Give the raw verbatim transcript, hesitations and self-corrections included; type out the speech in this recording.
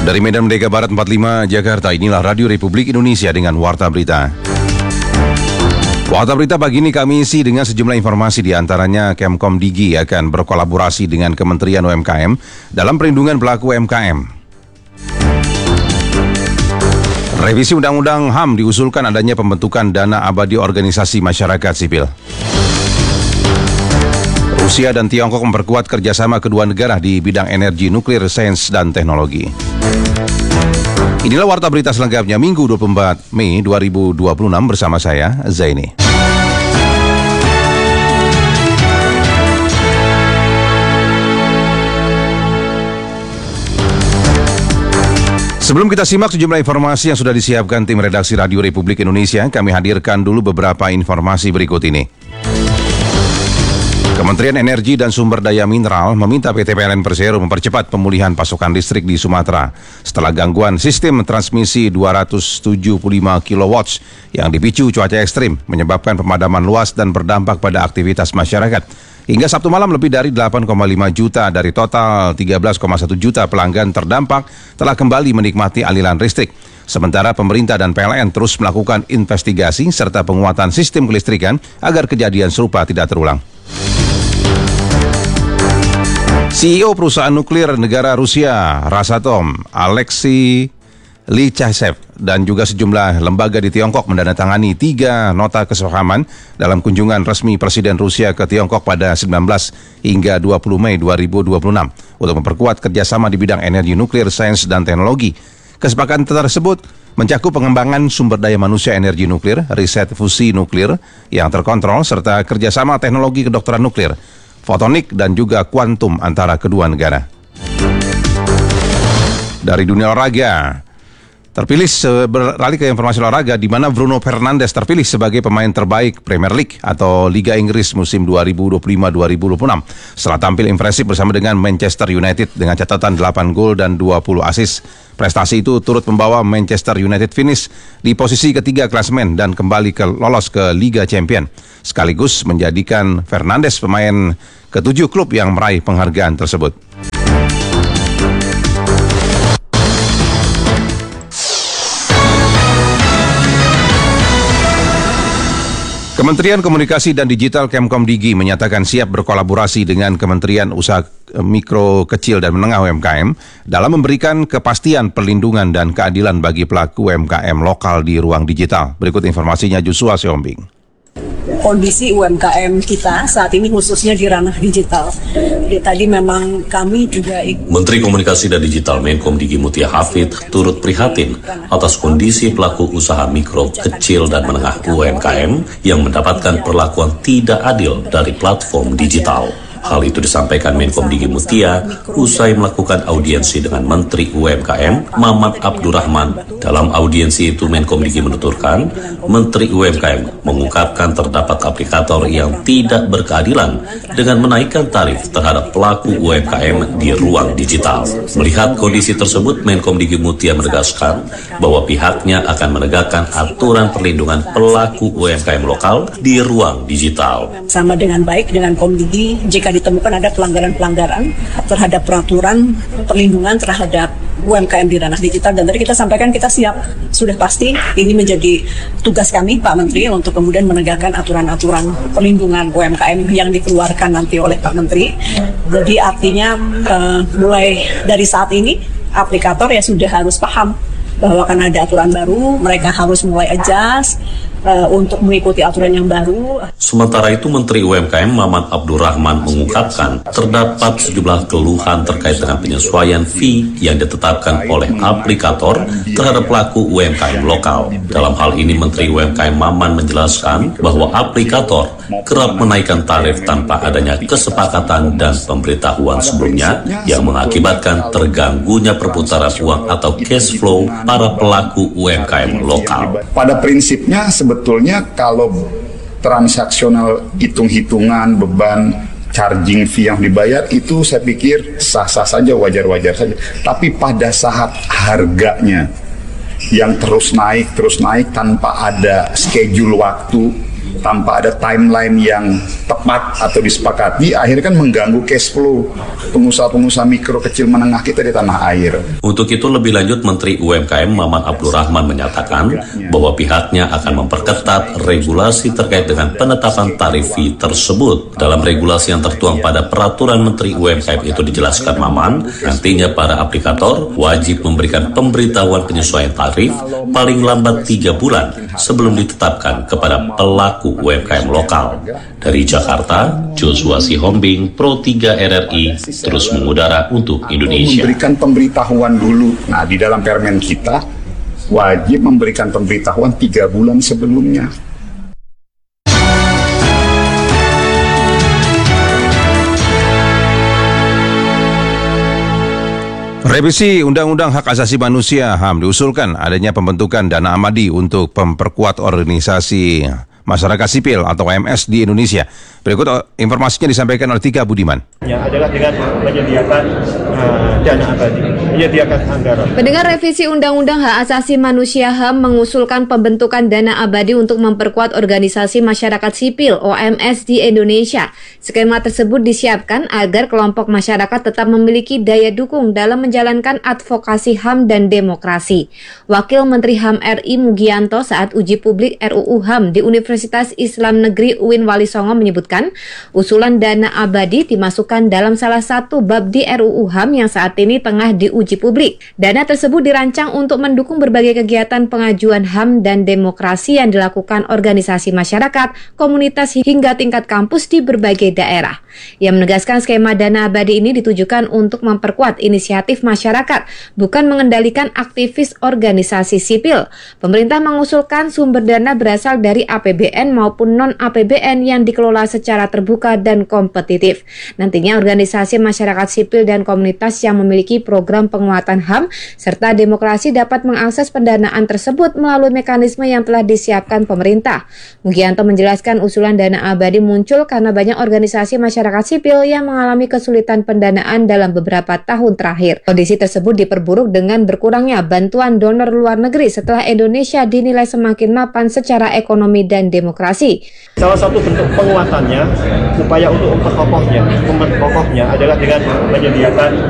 Dari Medan Merdeka Barat empat puluh lima, Jakarta, inilah Radio Republik Indonesia dengan Warta Berita. Warta Berita pagi ini kami isi dengan sejumlah informasi, di antaranya Kemkom Digi akan berkolaborasi dengan Kementerian U M K M dalam perlindungan pelaku U M K M. Revisi Undang-Undang H A M diusulkan adanya pembentukan dana abadi organisasi masyarakat sipil. Rusia dan Tiongkok memperkuat kerjasama kedua negara di bidang energi, nuklir, sains, dan teknologi. Inilah Warta Berita selengkapnya Minggu dua puluh empat Mei dua ribu dua puluh enam bersama saya, Zaini. Sebelum kita simak sejumlah informasi yang sudah disiapkan tim redaksi Radio Republik Indonesia, kami hadirkan dulu beberapa informasi berikut ini. Kementerian Energi dan Sumber Daya Mineral meminta P T P L N Persero mempercepat pemulihan pasokan listrik di Sumatera setelah gangguan sistem transmisi dua ratus tujuh puluh lima kilowatt yang dipicu cuaca ekstrim menyebabkan pemadaman luas dan berdampak pada aktivitas masyarakat. Hingga Sabtu malam, lebih dari delapan koma lima juta dari total tiga belas koma satu juta pelanggan terdampak telah kembali menikmati aliran listrik. Sementara pemerintah dan P L N terus melakukan investigasi serta penguatan sistem kelistrikan agar kejadian serupa tidak terulang. C E O perusahaan nuklir negara Rusia, Rosatom, Alexei Lichasev, dan juga sejumlah lembaga di Tiongkok mendandatangani tiga nota kesepahaman dalam kunjungan resmi Presiden Rusia ke Tiongkok pada sembilan belas hingga dua puluh Mei dua ribu dua puluh enam untuk memperkuat kerjasama di bidang energi, nuklir, sains, dan teknologi. Kesepakatan tersebut mencakup pengembangan sumber daya manusia energi nuklir, riset fusi nuklir yang terkontrol, serta kerjasama teknologi kedokteran nuklir, fotonik, dan juga kuantum antara kedua negara. Dari dunia olahraga, terpilih beralih ke informasi olahraga, di mana Bruno Fernandes terpilih sebagai pemain terbaik Premier League atau Liga Inggris musim dua ribu dua puluh lima dua ribu dua puluh enam setelah tampil impresif bersama dengan Manchester United dengan catatan delapan gol dan dua puluh assist. Prestasi itu turut membawa Manchester United finish di posisi ketiga klasemen dan kembali ke lolos ke Liga Champion, sekaligus menjadikan Fernandes pemain ketujuh klub yang meraih penghargaan tersebut. Kementerian Komunikasi dan Digital Kemkom Digi menyatakan siap berkolaborasi dengan Kementerian Usaha Mikro, Kecil, dan Menengah U M K M dalam memberikan kepastian perlindungan dan keadilan bagi pelaku U M K M lokal di ruang digital. Berikut informasinya Joshua Siombing. Kondisi U M K M kita saat ini khususnya di ranah digital. Jadi tadi memang kami juga ikut. Menteri Komunikasi dan Digital Menkom Digi Mutia Hafid turut prihatin atas kondisi pelaku usaha mikro, kecil, dan menengah U M K M yang mendapatkan perlakuan tidak adil dari platform digital. Hal itu disampaikan Menkom Digi Mutia usai melakukan audiensi dengan Menteri U M K M Mamat Abdurrahman. Dalam audiensi itu, Menkom Digi menuturkan Menteri U M K M mengungkapkan terdapat aplikator yang tidak berkeadilan dengan menaikkan tarif terhadap pelaku U M K M di ruang digital. Melihat kondisi tersebut, Menkom Digi Mutia menegaskan bahwa pihaknya akan menegakkan aturan perlindungan pelaku U M K M lokal di ruang digital. Sama dengan baik dengan Komdigi, jika ditemukan ada pelanggaran-pelanggaran terhadap peraturan perlindungan terhadap U M K M di ranah digital, dan tadi kita sampaikan kita siap, sudah pasti ini menjadi tugas kami Pak Menteri untuk kemudian menegakkan aturan-aturan perlindungan U M K M yang dikeluarkan nanti oleh Pak Menteri. Jadi artinya uh, mulai dari saat ini aplikator ya sudah harus paham bahwa akan ada aturan baru, mereka harus mulai adjust uh, untuk mengikuti aturan yang baru. Sementara itu, Menteri U M K M Mamat Abdurrahman mengungkapkan terdapat sejumlah keluhan terkait dengan penyesuaian fee yang ditetapkan oleh aplikator terhadap pelaku U M K M lokal. Dalam hal ini, Menteri U M K M Maman menjelaskan bahwa aplikator kerap menaikkan tarif tanpa adanya kesepakatan dan pemberitahuan sebelumnya yang mengakibatkan terganggunya perputaran uang atau cash flow para pelaku U M K M lokal. Pada prinsipnya sebetulnya kalau transaksional hitung-hitungan beban charging fee yang dibayar itu saya pikir sah-sah saja, wajar-wajar saja. Tapi pada saat harganya yang terus naik, terus naik tanpa ada schedule waktu tanpa ada timeline yang tepat atau disepakati, akhirnya kan mengganggu cash flow pengusaha-pengusaha mikro kecil menengah kita di tanah air. Untuk itu lebih lanjut Menteri U M K M Maman Abdurrahman menyatakan bahwa pihaknya akan memperketat regulasi terkait dengan penetapan tarif fee tersebut. Dalam regulasi yang tertuang pada peraturan Menteri U M K M itu dijelaskan Maman, nantinya para aplikator wajib memberikan pemberitahuan penyesuaian tarif paling lambat tiga bulan sebelum ditetapkan kepada pelaku U M K M lokal. Dari Jakarta, Joshua Sihombing, Pro tiga R R I, terus mengudara untuk Indonesia. Memberikan pemberitahuan dulu. Nah, di dalam permen kita wajib memberikan pemberitahuan tiga bulan sebelumnya. Revisi Undang-Undang Hak Asasi Manusia (H A M) diusulkan adanya pembentukan dana amadi untuk memperkuat organisasi masyarakat sipil atau O M S di Indonesia. Berikut informasinya disampaikan oleh Tika Budiman. Ya, adalah dengan menyediakan uh, dana abadi, menyediakan anggaran. Pendengar, revisi Undang-Undang Hak Asasi Manusia (H A M) mengusulkan pembentukan dana abadi untuk memperkuat organisasi masyarakat sipil O M S di Indonesia. Skema tersebut disiapkan agar kelompok masyarakat tetap memiliki daya dukung dalam menjalankan advokasi H A M dan demokrasi. Wakil Menteri H A M R I Mugianto saat uji publik R U U H A M di Universitas Islam Negeri U I N Wali Songo menyebutkan usulan dana abadi dimasukkan dalam salah satu bab di R U U H A M yang saat ini tengah diuji publik. Dana tersebut dirancang untuk mendukung berbagai kegiatan pengajuan H A M dan demokrasi yang dilakukan organisasi masyarakat, komunitas hingga tingkat kampus di berbagai daerah. Ia menegaskan skema dana abadi ini ditujukan untuk memperkuat inisiatif masyarakat, bukan mengendalikan aktivis organisasi sipil. Pemerintah mengusulkan sumber dana berasal dari A P B N maupun non-A P B N yang dikelola secara terbuka dan kompetitif. Nantinya organisasi masyarakat sipil dan komunitas yang memiliki program penguatan H A M serta demokrasi dapat mengakses pendanaan tersebut melalui mekanisme yang telah disiapkan pemerintah. Mugianto menjelaskan usulan dana abadi muncul karena banyak organisasi masyarakat sipil yang mengalami kesulitan pendanaan dalam beberapa tahun terakhir. Kondisi tersebut diperburuk dengan berkurangnya bantuan donor luar negeri setelah Indonesia dinilai semakin mapan secara ekonomi dan demokrasi. Salah satu bentuk penguatannya, upaya untuk memperkokohnya, memperkokohnya adalah dengan menyediakan